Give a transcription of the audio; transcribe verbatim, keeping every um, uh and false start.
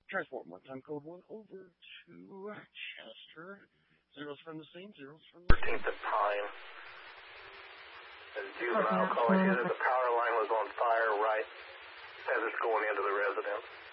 Transport one time code one over to Chester. Zeros from the scene, zeros from the scene. thirteenth of Pine. As juvenile calling you that the power line was on fire right as it's going into the residence.